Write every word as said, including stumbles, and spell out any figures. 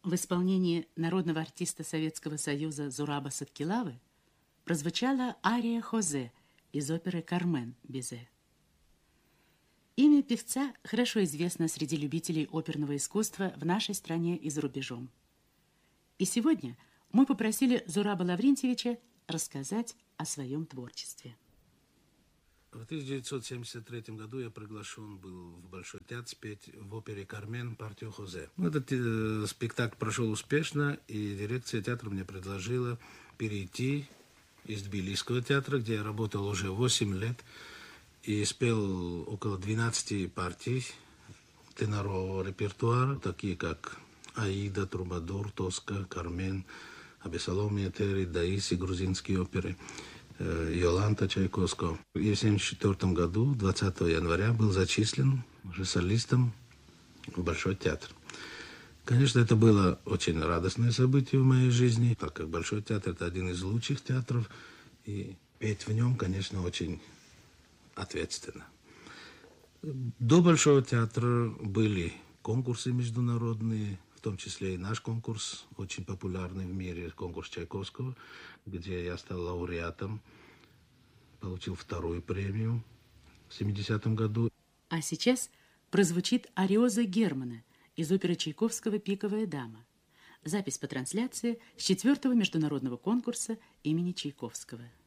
В исполнении народного артиста Советского Союза Зураба Саткилавы прозвучала ария Хозе из оперы «Кармен» Бизе. Имя певца хорошо известно среди любителей оперного искусства в нашей стране и за рубежом. И сегодня мы попросили Зураба Лаврентьевича рассказать о своем творчестве. В тысяча девятьсот семьдесят третьем году я приглашен был в Большой театр спеть в опере «Кармен» партию Хозе. Этот э, спектакль прошел успешно, и дирекция театра мне предложила перейти из Тбилисского театра, где я работал уже восемь лет, и спел около двенадцати партий тенорового репертуара, такие как «Аида», «Трубадур», «Тоска», «Кармен», «Абесалом и Этери», «Даиси», грузинские оперы, Йоланта Чайковского. И в тысяча девятьсот семьдесят четвёртом году, двадцатого января, был зачислен уже солистом в Большой театр. Конечно, это было очень радостное событие в моей жизни, так как Большой театр – это один из лучших театров, и петь в нем, конечно, очень ответственно. До Большого театра были конкурсы международные, в том числе и наш конкурс, очень популярный в мире, конкурс Чайковского, где я стал лауреатом, получил вторую премию в семидесятом году. А сейчас прозвучит ариоза Германа из оперы Чайковского «Пиковая дама». Запись по трансляции с четвертого международного конкурса имени Чайковского.